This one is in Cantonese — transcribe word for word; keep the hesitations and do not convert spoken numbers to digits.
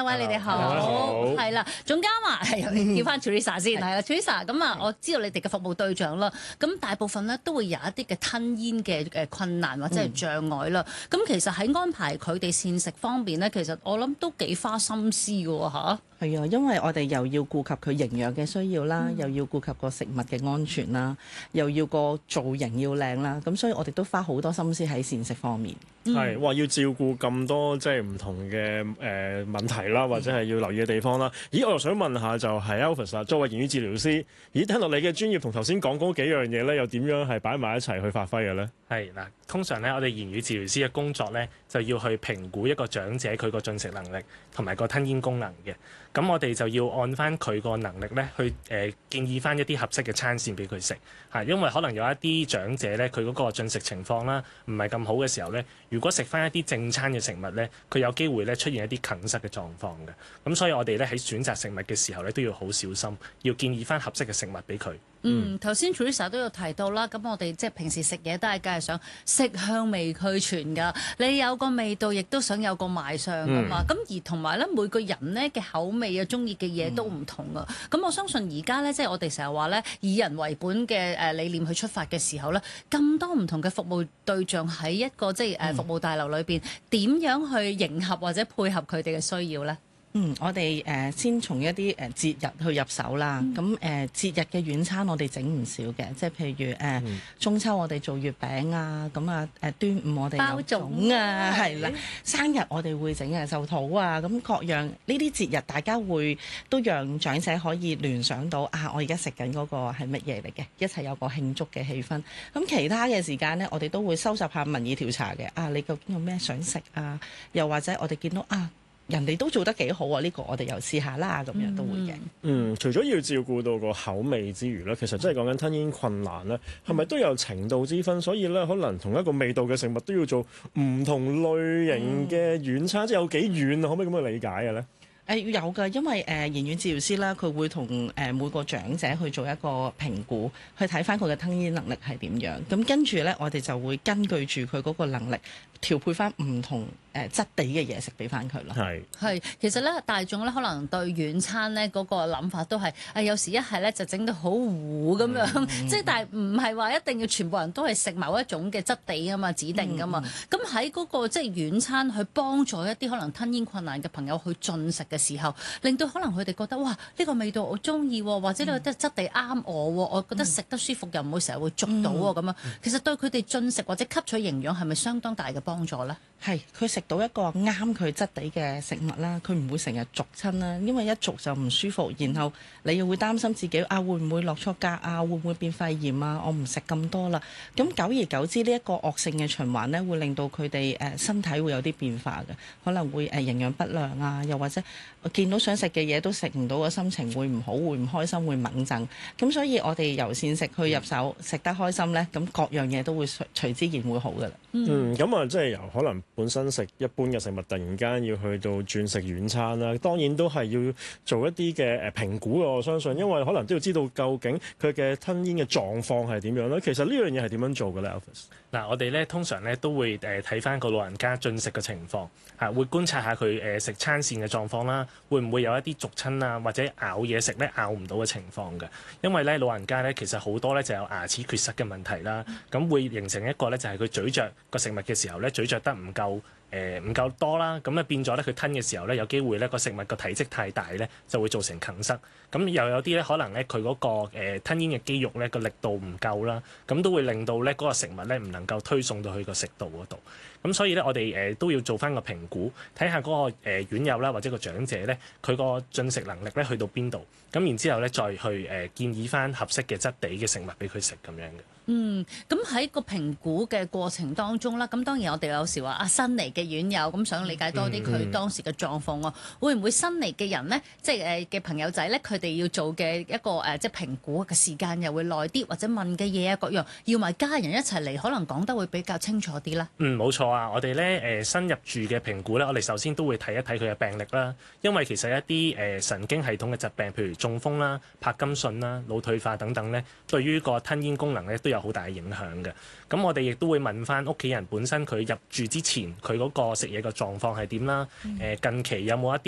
兩位，你哋好，係啦，總監啊，係叫翻 Teresa 先，係啦，Teresa，咁啊，我知道你哋嘅服務對象啦，咁大部分咧都會有一啲嘅吞咽嘅誒困難或者係障礙啦，咁、嗯、其實喺安排佢哋膳食方面咧，其實我諗都幾花心思㗎喎嚇。 係啊，因為我哋又要顧及佢營養嘅需要啦， 嗯、 又要顧及個食物嘅安全啦，又要個造型要靚啦，咁所以我哋都花好多心思喺膳食方面。 係、嗯，哇！要照顧咁多即係唔同嘅誒、呃、問題啦，或者係要留意嘅地方啦。咦，我又想問下就係 Alvis 啊，作為言語治療師，咦，聽落你嘅專業同頭先講嗰幾樣嘢咧，又點樣係擺埋一齊去發揮嘅咧？ 係嗱，通常咧，我哋言語治療師嘅工作咧，就要去評估一個長者佢個進食能力同埋個吞咽功能嘅。咁我哋就要按翻佢個能力咧，去誒、呃、建議翻一啲合適嘅餐線俾佢食嚇。因為可能有一啲長者咧，佢嗰個進食情況啦，唔係咁好嘅時候咧，如果食翻一啲正餐嘅食物咧，佢有機會咧出現一啲梗塞嘅狀況嘅。咁所以我哋咧喺選擇食物嘅時候咧，都要好小心，要建議翻合適嘅食物俾佢。 嗯，頭先 Teresa 都有提到啦，咁我哋即係平時食嘢都係梗係想色香味俱全㗎，你有個味道，亦都想有個賣相㗎嘛。咁、嗯、而同埋咧，每個人咧嘅口味啊，中意嘅嘢都唔同啊。咁、嗯、我相信而家咧，即係我哋成日話咧，以人為本嘅誒理念去出發嘅時候咧，咁多唔同嘅服務對象喺一個即係誒服務大樓裏邊，點、嗯、樣去迎合或者配合佢哋嘅需要咧？ 嗯，我哋誒、呃、先從一啲誒、呃、節日去入手啦。咁誒、嗯呃、節日嘅軟餐我哋整唔少嘅，即係譬如誒、呃嗯、中秋我哋做月餅啊，咁啊誒端午我哋有粽啊，係啦，生日我哋會整嘅壽桃啊，咁各樣呢啲節日大家會都讓長者可以聯想到啊，我而家食緊嗰個係乜嘢嚟嘅，一齊有個慶祝嘅氣氛。咁其他嘅時間呢，我哋都會收集下民意調查嘅，啊你究竟有咩想食啊？又或者我哋見到啊，人哋都做得幾好啊！呢、這個我哋又試下啦，咁樣都會嘅。 嗯，除咗要照顧到個口味之餘咧，其實真係講緊吞咽困難咧，係咪都有程度之分？所以咧，可能同一個味道嘅食物都要做唔同類型嘅軟餐，嗯、即係有幾遠啊？可唔可以咁去理解嘅咧？誒、 呃、有㗎，因為誒、呃、言語治療師啦，佢會同誒、呃、每個長者去做一個評估，去睇翻佢嘅吞咽能力係點樣。咁跟住咧，我哋就會根據住佢嗰個能力調配翻唔同誒質地嘅嘢食俾翻佢咯。 係係，其實咧大眾咧可能對軟餐咧嗰個諗法都係誒有時一係咧就整到好糊咁樣，嗯、即係但係唔係話一定要全部人都係食某一種嘅質地啊嘛，指定噶嘛。咁喺嗰個即係軟餐去幫助一啲可能吞咽困難嘅朋友去進食嘅時候，令到可能佢哋覺得哇呢、呢個味道我中意喎，或者呢個質地啱我喎，我覺得食得舒服又唔會成日會捉到喎咁樣。其實對佢哋進食或者吸取營養係咪相當大嘅幫助咧？ 係，佢食到一個啱佢質地嘅食物啦，佢唔會成日逐親啦，因為一逐就唔舒服，然後你又會擔心自己啊會唔會落錯格啊，會唔會變肺炎啊？我唔食咁多啦，咁久而久之呢一個惡性嘅循環呢，會令到佢哋誒身體會有啲變化嘅，可能會誒營養不良啊，又或者見到想食嘅嘢都食唔到，個心情會唔好，會唔開心，會猛震。咁所以我哋由膳食去入手，食得開心呢，咁各樣嘢都會隨隨之然會好噶啦。 嗯，咁啊，即係由可能本身食一般嘅食物，突然間要去到轉食軟餐啦，當然都係要做一啲嘅誒評估，我相信，因為可能都要知道究竟佢嘅吞咽嘅狀況係點樣咧。其實呢樣嘢係點樣做嘅咧 Alvis？ 嗱，我哋咧通常咧都會誒睇翻個老人家進食嘅情況嚇，會觀察下佢誒食餐膳嘅狀況啦，會唔會有一啲逐親啊，或者咬嘢食咧咬唔到嘅情況嘅？因為咧老人家咧其實好多咧就有牙齒缺失嘅問題啦，咁會形成一個咧就係佢咀嚼個食物嘅時候咧咀嚼得唔夠。誒唔、呃、夠多啦，咁咧變咗咧佢吞嘅時候咧有機會咧個食物個體積太大咧就會造成梗塞，咁又有啲咧可能咧佢嗰個、呃、吞咽嘅肌肉咧個力度唔夠啦，咁都會令到咧嗰個食物咧唔能夠推送到去個食道嗰度，咁所以咧我哋誒、呃、都要做翻個評估，睇下嗰個誒院友啦或者個長者咧佢個進食能力咧去到邊度，咁然之後咧再去誒、呃、建議翻合適嘅質地嘅食物俾佢食咁樣嘅。 嗯，咁喺個評估嘅過程當中啦，咁當然我哋有時話啊新嚟嘅院友咁想理解多啲佢當時嘅狀況喎，嗯、會唔會新嚟嘅人呢？即係誒嘅朋友仔咧，佢哋要做嘅一個誒、呃、即係評估嘅時間又會耐啲，或者問嘅嘢啊各樣，要埋家人一齊嚟，可能講得會比較清楚啲啦。 嗯，冇錯啊，我哋咧誒新入住嘅評估咧，我哋首先都會睇一睇佢嘅病歷啦，因為其實一啲誒、呃、神經系統嘅疾病，譬如中風啦、柏金遜啦、腦退化等等咧，對於個吞咽功能咧都有好大嘅影響嘅。咁我哋亦都會問翻屋企人本身佢入住之前佢嗰個食嘢嘅狀況係點啦？誒、呃、近期有冇一啲